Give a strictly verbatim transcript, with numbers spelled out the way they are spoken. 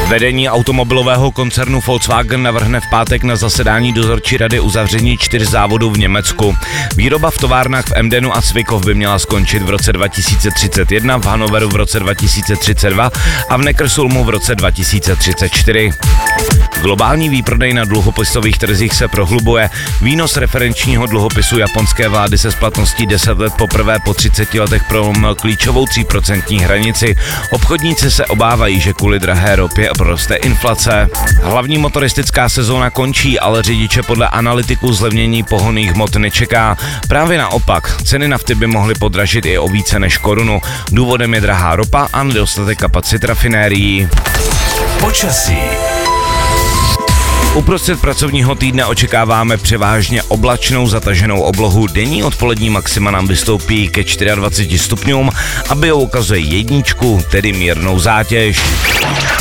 Vedení automobilového koncernu Volkswagen navrhne v pátek na zasedání dozorčí rady uzavření čtyř závodů v Německu. Výroba v továrnách v Emdenu a Cvikov by měla skončit v roce dva tisíce třicet jedna, v Hannoveru v roce dva tisíce třicet dva a v Neckarsulmu v roce dva tisíce třicet čtyři. Globální výprodej na dluhopisových trzích se prohlubuje. Výnos referenčního dluhopisu japonské vlády se splatností deset let poprvé po třiceti letech prolomil klíčovou tří procentní hranici. Obchodníci se obávají, že kvůli drahé ropě poroste inflace. Hlavní motoristická sezóna končí, ale řidiče podle analytiků zlevnění pohonných hmot nečeká. Právě naopak, ceny nafty by mohly podražit i o více než korunu. Důvodem je drahá ropa a nedostatek kapacit rafinérií. Počasí. Uprostřed pracovního týdne očekáváme převážně oblačnou zataženou oblohu. Denní odpolední maxima nám vystoupí ke dvaceti čtyřem stupňům a bio ukazuje jedničku, tedy mírnou zátěž.